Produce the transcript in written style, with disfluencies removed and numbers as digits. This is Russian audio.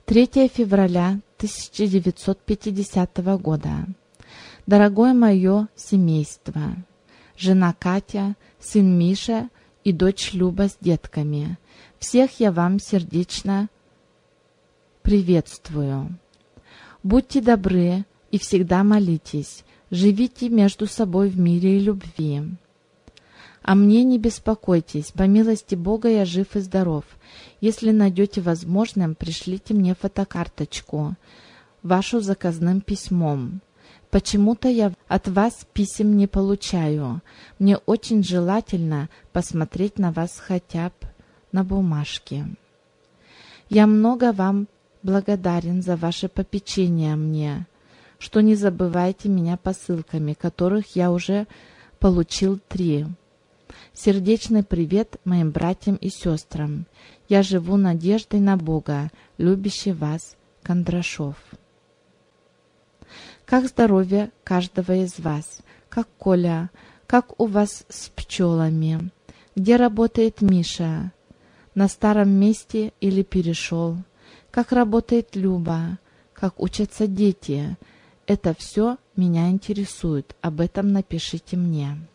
3 февраля 1950 года. Дорогое мое семейство, жена Катя, сын Миша и дочь Люба с детками, всех я вам сердечно приветствую. Будьте добры и всегда молитесь, живите между собой в мире и любви. О мне не беспокойтесь, по милости Бога я жив и здоров. Если найдете возможным, пришлите мне фотокарточку, вашу заказным письмом. Почему-то я от вас писем не получаю. Мне очень желательно посмотреть на вас хотя бы на бумажке. Я много вам благодарен за ваше попечение мне, что не забывайте меня посылками, которых я уже получил 3. Сердечный привет моим братьям и сестрам. Я живу надеждой на Бога, любящий вас, Кондрашов. Как здоровье каждого из вас? Как Коля? Как у вас с пчелами? Где работает Миша? На старом месте или перешел? Как работает Люба? Как учатся дети? Это все меня интересует. Об этом напишите мне.